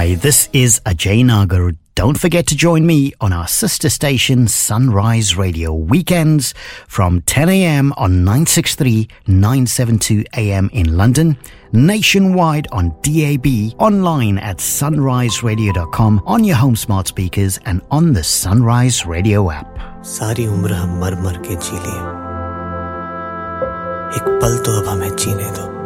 Hi, this is Ajay Nagar. Don't forget to join me on our sister station Sunrise Radio weekends from 10 a.m. on 963 972 AM in London, nationwide on DAB, online at sunriseradio.com, on your home smart speakers and on the Sunrise Radio app. सारी उम्र हम मर मर के जी लिए, एक पल तो अब हमें जीने दो.